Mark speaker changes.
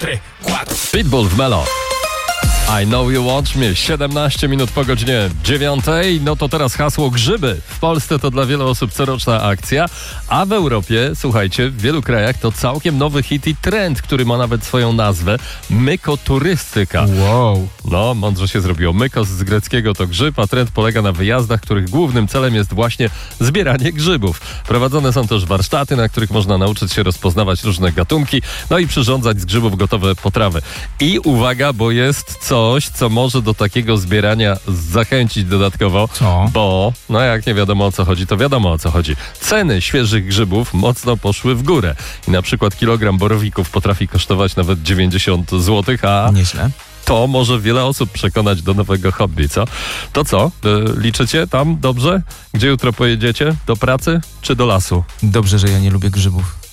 Speaker 1: Pitbull w Melo. I know you want me. 17 minut po godzinie 9. No to teraz hasło grzyby. W Polsce to dla wielu osób coroczna akcja, a w Europie, słuchajcie, w wielu krajach to całkiem nowy hit i trend, który ma nawet swoją nazwę. Mykoturystyka.
Speaker 2: Wow.
Speaker 1: No, mądrze się zrobiło. Mykos z greckiego to grzyb, a trend polega na wyjazdach, których głównym celem jest właśnie zbieranie grzybów. Prowadzone są też warsztaty, na których można nauczyć się rozpoznawać różne gatunki, no i przyrządzać z grzybów gotowe potrawy. I uwaga, bo jest coś, co może do takiego zbierania zachęcić dodatkowo.
Speaker 2: Co?
Speaker 1: Bo, no jak nie wiadomo o co chodzi, to wiadomo o co chodzi. Ceny świeżych grzybów mocno poszły w górę. I na przykład kilogram borowików potrafi kosztować nawet 90 zł, a
Speaker 2: Nieźle.
Speaker 1: to może wiele osób przekonać do nowego hobby, co? To co? Liczycie tam dobrze? Gdzie jutro pojedziecie? Do pracy czy do lasu?
Speaker 2: Dobrze, że ja nie lubię grzybów.